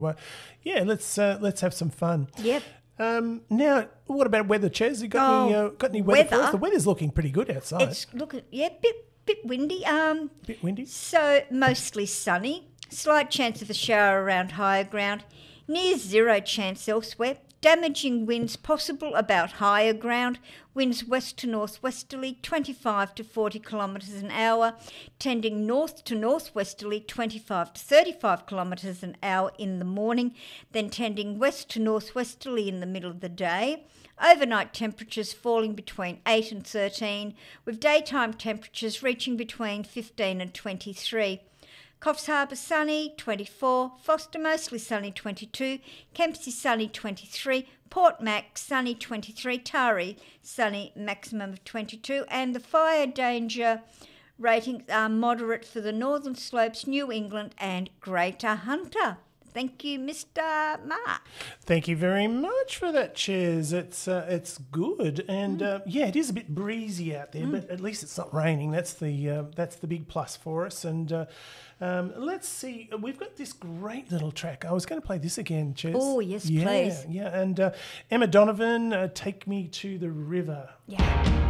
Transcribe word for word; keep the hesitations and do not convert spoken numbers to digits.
Well, yeah, let's uh, let's have some fun. Yep. Um, now, what about weather, Ches? You got Oh, any uh, got any weather, for weather? us? The weather's looking pretty good outside. It's looking, yeah, bit bit windy. Um, Bit windy. So mostly sunny. Slight chance of a shower around higher ground. Near zero chance elsewhere. Damaging winds possible about higher ground. Winds west to northwesterly, twenty-five to forty kilometres an hour. Tending north to northwesterly, twenty-five to thirty-five kilometres an hour in the morning. Then tending west to northwesterly in the middle of the day. Overnight temperatures falling between eight and thirteen, with daytime temperatures reaching between fifteen and twenty-three. Coffs Harbour sunny, twenty-four. Foster mostly sunny, twenty-two. Kempsey sunny, twenty-three. Port Mac sunny, twenty-three. Taree sunny, maximum of twenty-two. And the fire danger ratings are moderate for the Northern Slopes, New England and Greater Hunter. Thank you, Mister Mark. Thank you very much for that, Ches. It's uh, it's good, and mm. uh, yeah, it is a bit breezy out there, mm. but at least it's not raining. That's the uh, that's the big plus for us. And uh, um, let's see, we've got this great little track. I was going to play this again, Ches. Oh yes, yeah, please. Yeah, and uh, Emma Donovan, uh, "Take Me to the River." Yeah.